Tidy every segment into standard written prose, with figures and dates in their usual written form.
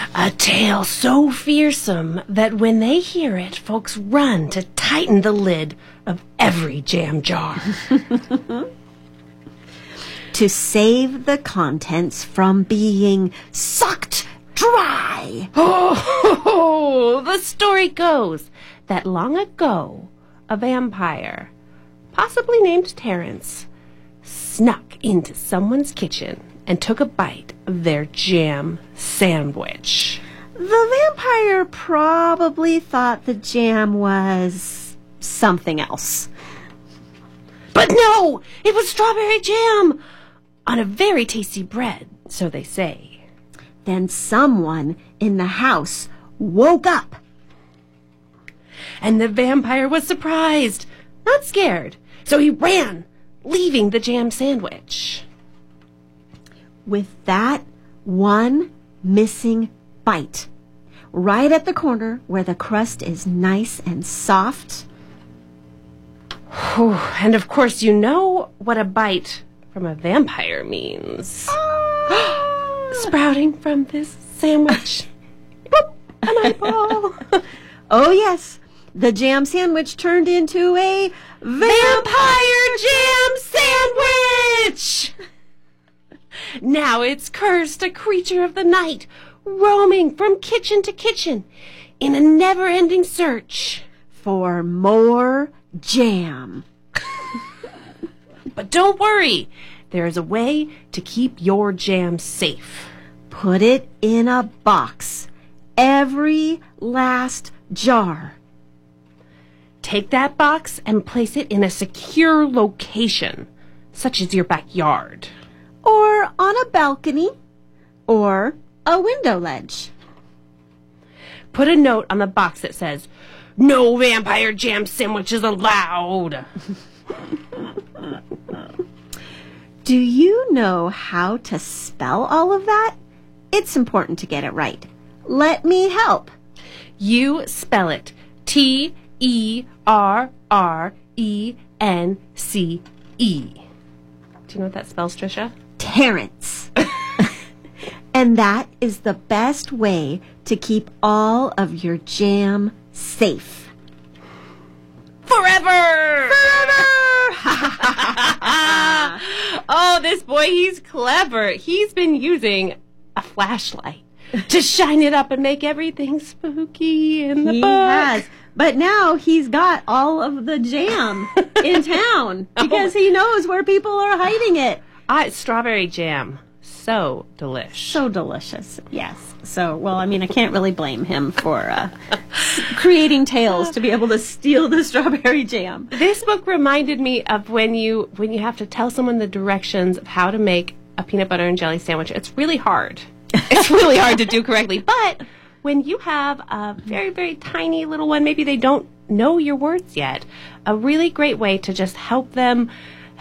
A tale so fearsome that when they hear it, folks run to tighten the lid of every jam jar. To save the contents from being sucked dry. Oh, the story goes that long ago, a vampire, possibly named Terrence, snuck into someone's kitchen and took a bite of their jam sandwich. The vampire probably thought the jam was something else. But no, it was strawberry jam on a very tasty bread, so they say. Then someone in the house woke up. And the vampire was surprised, not scared, so he ran, leaving the jam sandwich. With that one missing bite, right at the corner where the crust is nice and soft. And of course you know what a bite from a vampire means. Sprouting from this sandwich. Boop, an eyeball. Oh yes, the jam sandwich turned into a vampire jam sandwich! Now it's cursed, a creature of the night, roaming from kitchen to kitchen in a never-ending search for more jam. But don't worry, there is a way to keep your jam safe. Put it in a box. Every last jar. Take that box and place it in a secure location, such as your backyard. Or on a balcony. Or a window ledge. Put a note on the box that says, "No vampire jam sandwiches allowed." Do you know how to spell all of that? It's important to get it right. Let me help. You spell it Terrence. Do you know what that spells, Trisha? Terrence. And that is the best way to keep all of your jam safe. Forever! Oh, this boy, he's clever. He's been using a flashlight to shine it up and make everything spooky in the book. He has. But now he's got all of the jam in town because he knows where people are hiding it. Strawberry jam. So delish. So delicious, yes. So, well, I mean, I can't really blame him for creating tales to be able to steal the strawberry jam. This book reminded me of when you have to tell someone the directions of how to make a peanut butter and jelly sandwich. It's really hard. It's really hard to do correctly. But when you have a very, very tiny little one, maybe they don't know your words yet, a really great way to just help them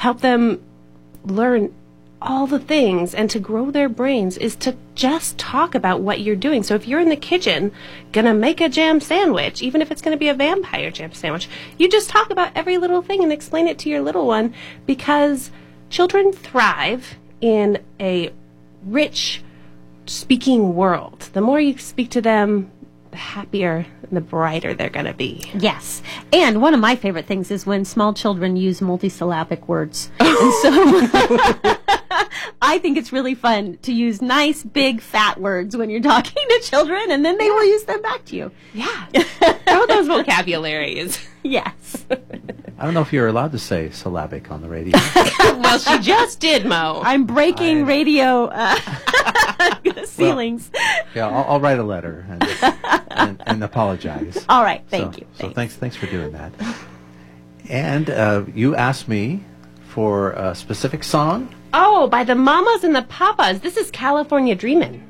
learn all the things and to grow their brains is to just talk about what you're doing. So if you're in the kitchen gonna make a jam sandwich, even if it's gonna be a vampire jam sandwich, you just talk about every little thing and explain it to your little one, because children thrive in a rich speaking world. The more you speak to them, the happier and the brighter they're going to be. Yes. And one of my favorite things is when small children use multisyllabic words. And so I think it's really fun to use nice, big, fat words when you're talking to children, and then they will use them back to you. Yeah. Throw those vocabularies. Yes. I don't know if you're allowed to say syllabic on the radio. Well, she just did, Mo. I'm breaking radio ceilings. Well, yeah, I'll write a letter and apologize. All right, thank you. So thanks for doing that. And you asked me for a specific song. Oh, by the Mamas and the Papas. This is California Dreamin'.